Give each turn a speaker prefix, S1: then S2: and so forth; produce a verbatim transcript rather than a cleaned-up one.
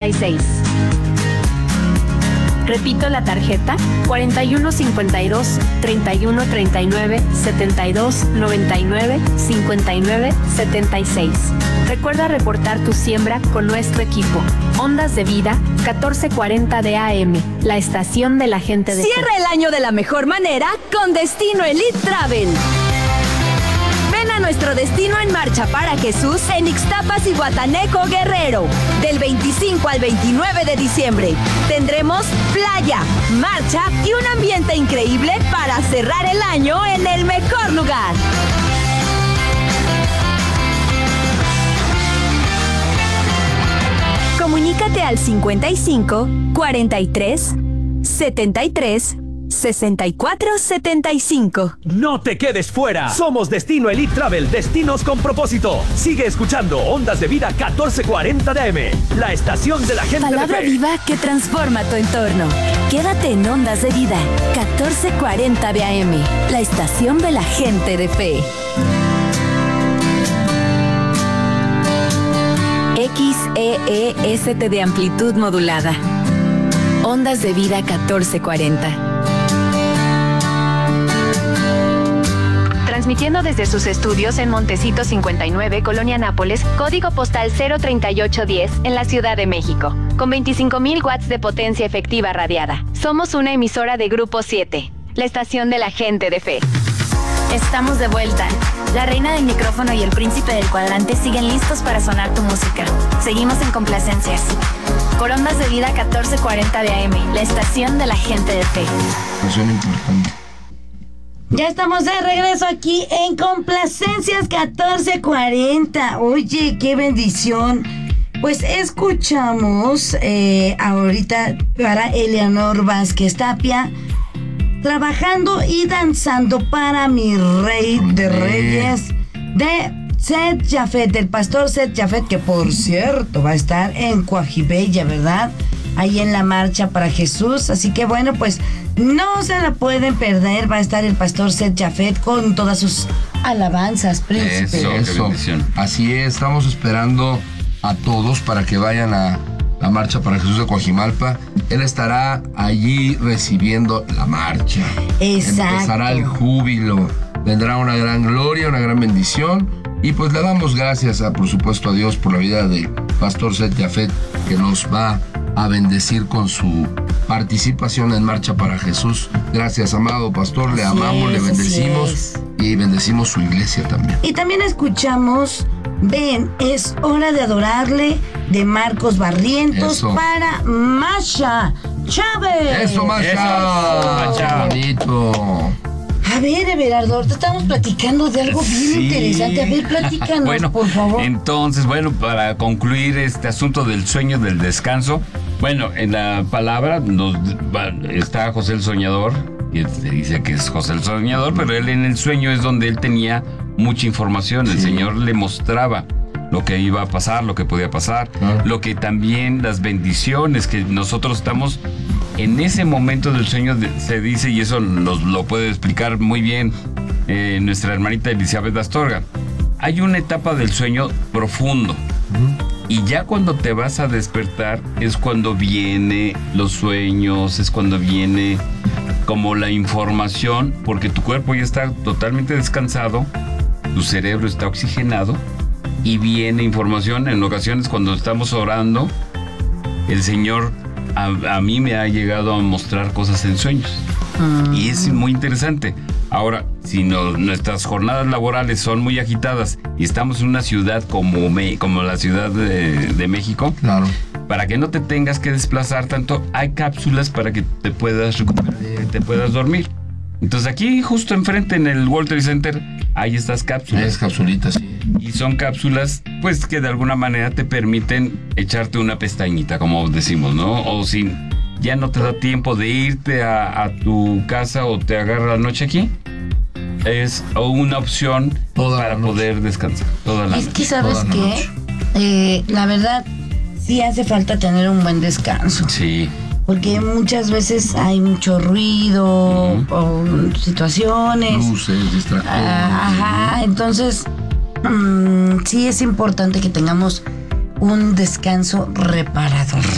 S1: y seis. Repito la tarjeta: cuarenta y uno cincuenta y dos, treinta y uno treinta y nueve, setenta y dos noventa y nueve, cincuenta y nueve setenta y seis. Recuerda reportar tu siembra con nuestro equipo. Ondas de Vida, catorce cuarenta de A M, la estación de la gente de...
S2: Cierra el año de la mejor manera con Destino Elite Travel. Ven a nuestro Destino en Marcha para Jesús en Ixtapas y Guataneco, Guerrero. Del veinticinco al veintinueve de diciembre. Tendremos playa, marcha y un ambiente increíble para cerrar el año en el mejor lugar. Comunícate al cincuenta y cinco, cuarenta y tres, setenta y tres, sesenta y cuatro setenta y cinco.
S3: No te quedes fuera. Somos Destino Elite Travel, destinos con propósito. Sigue escuchando Ondas de Vida catorce cuarenta de A M, la estación de la gente de fe.
S2: Palabra viva que transforma tu entorno. Quédate en Ondas de Vida catorce cuarenta de A M, la estación de la gente de fe. X E E S T de amplitud modulada. Ondas de Vida catorce cuarenta.
S1: Transmitiendo desde sus estudios en Montecito cincuenta y nueve, Colonia Nápoles, código postal cero treinta y ocho diez, en la Ciudad de México, con veinticinco mil watts de potencia efectiva radiada. Somos una emisora de Grupo siete, la estación de la gente de fe.
S4: Estamos de vuelta. La reina del micrófono y el príncipe del cuadrante siguen listos para sonar tu música. Seguimos en complacencias. Por Ondas de Vida catorce cuarenta de A M, la estación de la gente de fe.
S5: Eso es importante.
S6: Ya estamos de regreso aquí en Complacencias catorce cuarenta. Oye, qué bendición. Pues escuchamos eh, ahorita para Eleanor Vázquez Tapia, trabajando y danzando para mi rey de reyes, de Seth Jafet, del pastor Seth Jafet, que por cierto va a estar en Coajibeya, ¿verdad? Ahí en la marcha para Jesús. Así que bueno, pues no se la pueden perder. Va a estar el pastor Seth Jafet con todas sus alabanzas, príncipe.
S5: Eso, eso. Así es, estamos esperando a todos para que vayan a la marcha para Jesús de Coajimalpa. Él estará allí recibiendo la marcha.
S6: Exacto.
S5: Empezará el júbilo. Vendrá una gran gloria, una gran bendición. Y pues le damos gracias, a, por supuesto, a Dios por la vida del pastor Seth Jafet, que nos va a bendecir con su participación en Marcha para Jesús. Gracias, amado pastor. Le
S6: así
S5: amamos,
S6: es,
S5: le bendecimos y bendecimos su iglesia también.
S6: Y también escuchamos Ven, es hora de adorarle, de Marcos Barrientos. Eso. Para Masha Chávez.
S5: Eso, Masha. Eso, Masha. Bonito.
S6: A ver, Everardo, te estamos platicando de algo bien sí. interesante. A ver, platícanos,
S7: bueno,
S6: por favor.
S7: Entonces, bueno, para concluir este asunto del sueño, del descanso, bueno, en la palabra nos, está José el Soñador, y se dice que es José el Soñador, pero él en el sueño es donde él tenía mucha información. El sí. Señor le mostraba lo que iba a pasar, lo que podía pasar, ah. lo que también las bendiciones que nosotros estamos en ese momento del sueño de, se dice, y eso nos lo puede explicar muy bien eh, nuestra hermanita Elizabeth Astorga. Hay una etapa del sueño profundo uh-huh. y ya cuando te vas a despertar es cuando viene los sueños, es cuando viene como la información, porque tu cuerpo ya está totalmente descansado, tu cerebro está oxigenado y viene información. En ocasiones cuando estamos orando, el Señor a, a mí me ha llegado a mostrar cosas en sueños mm. y es muy interesante. Ahora, si no, nuestras jornadas laborales son muy agitadas y estamos en una ciudad como, me, como la Ciudad de, de México,
S5: claro.
S7: para que no te tengas que desplazar tanto, hay cápsulas para que te puedas recuperar, te puedas dormir. Entonces aquí justo enfrente en el World Trade Center hay estas cápsulas.
S5: Es capsulitas, sí.
S7: Y son cápsulas pues que de alguna manera te permiten echarte una pestañita, como decimos, ¿no? O si ya no te da tiempo de irte a, a tu casa o te agarra la noche aquí, es una opción toda para poder descansar toda la
S6: es
S7: noche.
S6: Que sabes qué, eh, la verdad sí hace falta tener un buen descanso.
S7: Sí.
S6: Porque muchas veces hay mucho ruido uh-huh. o situaciones.
S5: Luces, distractores.
S6: Ajá, entonces mmm, sí es importante que tengamos un descanso reparador.